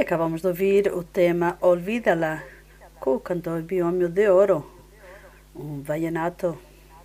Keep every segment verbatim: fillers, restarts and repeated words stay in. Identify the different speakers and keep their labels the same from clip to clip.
Speaker 1: acabamos de ouvir o tema Olvídala, com o cantor Biomio de Ouro, um vallenato,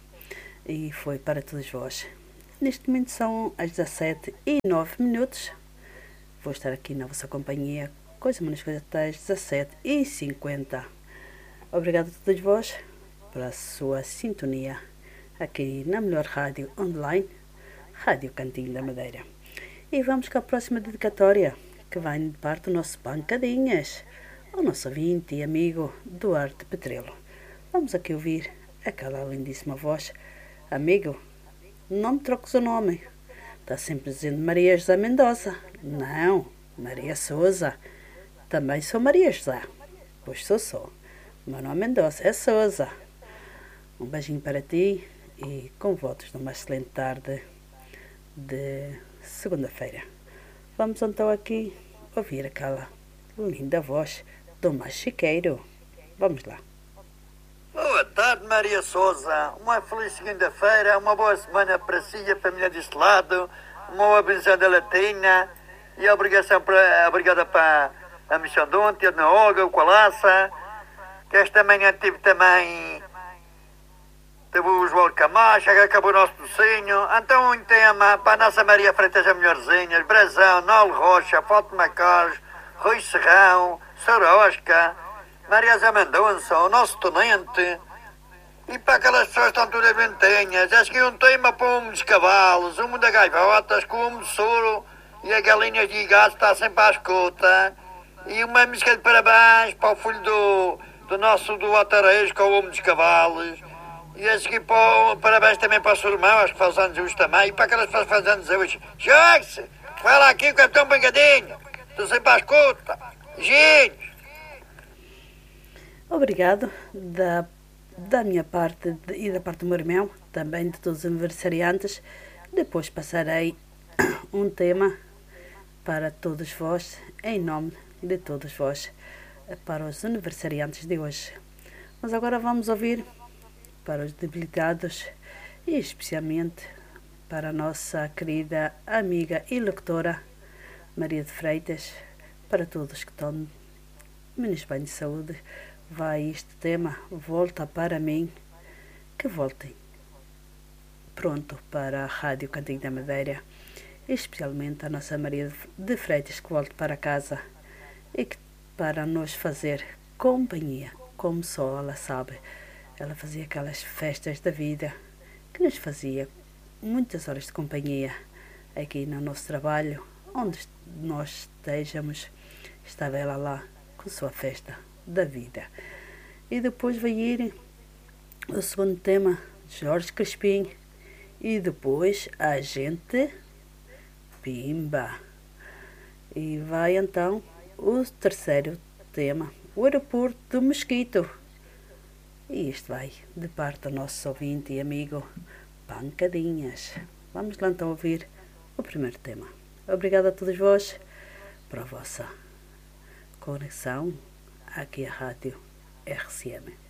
Speaker 1: e foi para todos vós. Neste momento são as dezassete e nove minutos. Vou estar aqui na vossa companhia com as coisas até as dezassete e cinquenta. Obrigado a todos vós pela sua sintonia aqui na melhor rádio online, Rádio Cantinho da Madeira. E vamos com a próxima dedicatória, que vem de parte do nosso Pancadinhas, ao nosso ouvinte e amigo Duarte Petrelo. Vamos aqui ouvir aquela lindíssima voz. Amigo, não me troques o nome. Está sempre dizendo Maria José Mendoza. Não, Maria Souza. Também sou Maria José. Pois sou só. O meu nome é Mendoza, é Souza. Um beijinho para ti e com votos de uma excelente tarde de segunda-feira. Vamos então aqui ouvir aquela linda voz do Machiqueiro. Vamos lá.
Speaker 2: Boa tarde, Maria Souza. Uma feliz segunda-feira, uma boa semana para si e a família deste lado, uma boa benção latina e a obrigação para, obrigada para a missão de ontem, na Olga, o Colaça, que esta manhã tive também, teve o João Camacho, que acabou o nosso docinho. Então um tema para a nossa Maria Freitas, a melhorzinha, Brasão, Nol Rocha, Fátima Carlos, Rui Serrão, Sorosca, Maria Zé Mendonça, o nosso tenente, e para aquelas pessoas que estão todas ventenhas. Acho que um tema para um dos cavalos, um da gaivotas, com um de soro e a galinha de gato está sempre à escuta. E uma música de parabéns para o filho do, do nosso do Atarejo, com o homem dos cavalos. E a seguir para, parabéns também para o seu irmão, acho que faz anos hoje também, e para aquelas pessoas que fazem anos hoje. Jogue-se! Fala aqui com o Capitão Pancadinho, estou sempre à escuta. Beijinhos!
Speaker 1: Obrigado da, da minha parte de, e da parte do meu irmão, também de todos os aniversariantes. Depois passarei um tema para todos vós, em nome de todos vós, para os aniversariantes de hoje. Mas agora vamos ouvir para os debilitados e especialmente para a nossa querida amiga e locutora Maria de Freitas, para todos que estão menos bem de saúde. Vai este tema, volta para mim, que voltem pronto para a Rádio Cantinho da Madeira, especialmente a nossa Maria de Freitas, que volte para casa e que para nos fazer companhia, como só ela sabe. Ela fazia aquelas festas da vida que nos fazia muitas horas de companhia aqui no nosso trabalho, onde nós estejamos, estava ela lá com sua festa da vida. E depois vai ir o segundo tema de Jorge Crispim e depois a gente pimba. E vai então o terceiro tema, o aeroporto do Mosquito. E isto vai de parte do nosso ouvinte e amigo Pancadinhas. Vamos lá então ouvir o primeiro tema. Obrigada a todos vós por a vossa conexão aqui à Rádio R C M.